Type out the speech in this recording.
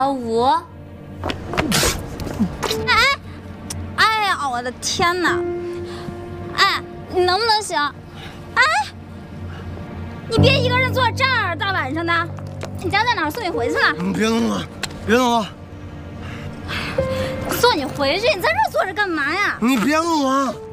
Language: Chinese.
5。哎呀，我的天哪！哎，你能不能行？哎，你别一个人坐这儿，大晚上的，你家在哪儿？送你回去了。 你别弄我，别弄我！ 送你回去，你在这儿坐着干嘛呀？ 你别弄我！